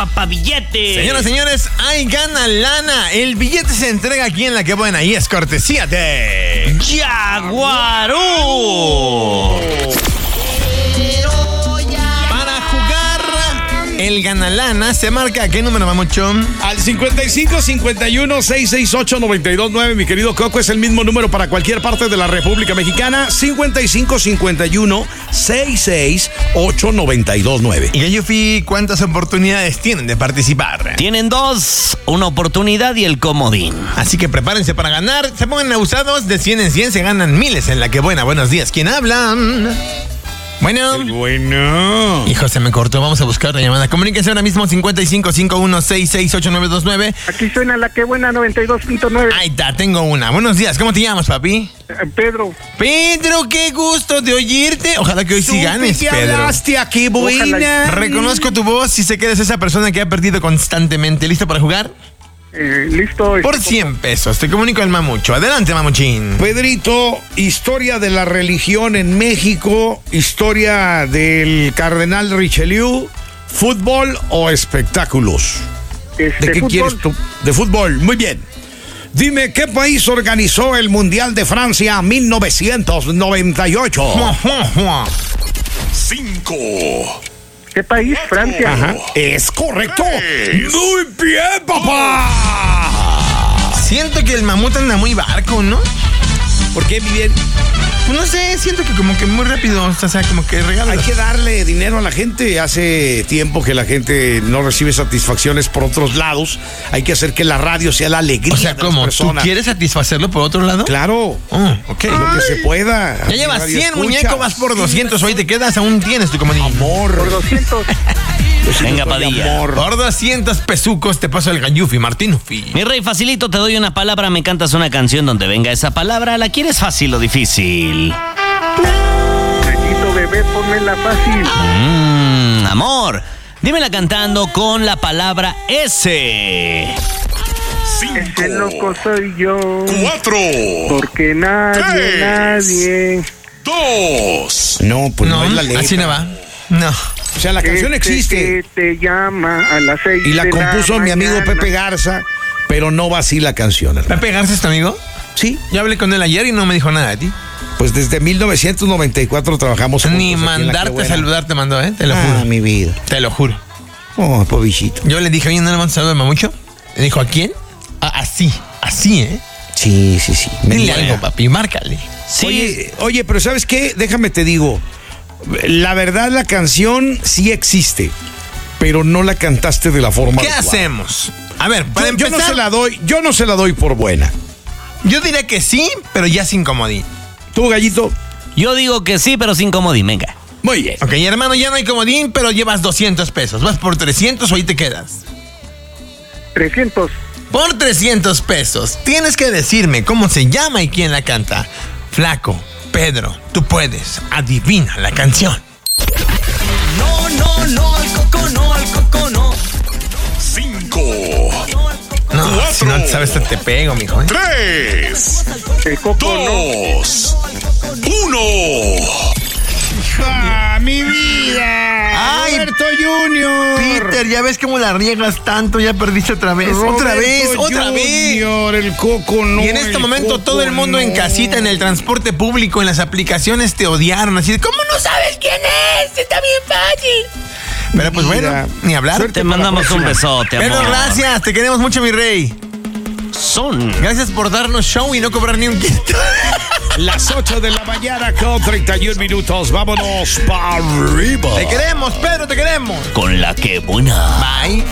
papabillete. Señoras y señores, hay gana lana. El billete se entrega aquí en La Que Buena y es cortesía de Jaguarú. Para jugar el gana lana, ¿se marca qué número, Mamuchón? Al 55-51-668-929, mi querido Coco, es el mismo número para cualquier parte de la República Mexicana. 55-51-668-929. Y Yufi, ¿cuántas oportunidades tienen de participar? Tienen dos, una oportunidad y el comodín. Así que prepárense para ganar. Se pongan abusados, de 100 en 100 se ganan miles en La Que Buena. Buenos días, ¿quién habla? Bueno. Hijo, se me cortó. Vamos a buscar la llamada. Comuníquense ahora mismo 55-51-668-929. Aquí suena La Que Buena 92.9. Ahí está, tengo una. Buenos días, ¿cómo te llamas, papi? Pedro. Pedro, qué gusto de oírte. Ojalá que hoy sí ganes, Pedro. Aquí, buena. Reconozco tu voz y sé que eres esa persona que ha perdido constantemente. ¿Listo para jugar? Listo. Por 100 pesos. Te comunico al Mamucho. Adelante, Mamuchín. Pedrito, historia de la religión en México, historia del cardenal Richelieu, fútbol o espectáculos. ¿De qué fútbol. quieres tú? De fútbol, muy bien. Dime, ¿qué país organizó el Mundial de Francia 1998? 5. ¿Qué país? Francia. Ajá, es correcto. Muy bien, papá. Siento que el mamut anda muy barco, ¿no? ¿Por qué, mi bien? Pues no sé, siento que como que muy rápido, o sea, como que regala. Hay que darle dinero a la gente. Hace tiempo que la gente no recibe satisfacciones por otros lados. Hay que hacer que la radio sea la alegría O sea, de las ¿cómo? ¿Tú personas. quieres satisfacerlo por otro lado? Claro. Oh, ok. Lo que se pueda. Ya llevas 100, muñeco, vas por 200. Hoy te quedas, aún tienes tu comodín. Amor. Por 200. Venga, Padilla. Amor. Por 200 pesucos te paso el Gayufi, Martinufi. Mi rey, facilito, te doy una palabra, me cantas una canción donde venga esa palabra. ¿La quieres fácil o difícil? Gallito bebé, ponmela fácil. Amor, dímela cantando con la palabra S. 5. Ese loco soy yo. 4. Porque nadie. 2. No, pues no, No, es la letra. así no va. No. O sea, la canción existe Que te llama a las 6 y la de compuso mi amigo mañana. Pepe Garza, pero no va así la canción, hermano. ¿Pepe Garza es tu amigo? Sí, Yo hablé con él ayer y no me dijo nada de ti. pues desde 1994 trabajamos juntos Ni aquí en La Que mandarte a Buena. saludar te mandó, Te lo Ah, juro. mi vida. Te lo juro. Oh, pobrecito. Yo le dije, oye, ¿no le mandas saludo a Mamucho? Le dijo, ¿a quién? Así, Sí. Dile algo, papi, márcale. Sí. Oye, pero ¿sabes qué? Déjame te digo. La verdad, la canción sí existe, pero no la cantaste de la forma ¿Qué adecuada. hacemos? A ver, para Yo empezar, no se la doy por buena. yo diría que sí, pero ya sin comodín. ¿Tú, Gallito? Yo digo que sí, pero sin comodín, venga. Muy bien. Ok, hermano, ya no hay comodín, pero llevas 200 pesos. ¿Vas por 300 o ahí te quedas? 300. Por 300 pesos, tienes que decirme cómo se llama y quién la canta. Flaco, Pedro, tú puedes. Adivina la canción. No, al coco no. 5. No, si no sabes, te pego, mijo. 3. El coco no. 2. 1. ¡Ah, mi vida! ¡Ay, Roberto Junior! Peter, ya ves cómo la riegas tanto, ya perdiste otra vez. Otra vez. Junior, el coco no. Y en este el momento coco todo el mundo en no. casita, en el transporte público, en las aplicaciones te odiaron. Así de, ¿cómo no sabes quién es? Está bien fácil. Pero pues Mira, bueno, ni hablar. suerte Te mandamos un besote, amor. Pero gracias, te queremos mucho, mi rey. Gracias por darnos show y no cobrar ni un quinto. Las 8 de la mañana con 31 minutos. Vámonos para arriba. Te queremos, Pedro, te queremos. Con La Que Buena. Bye.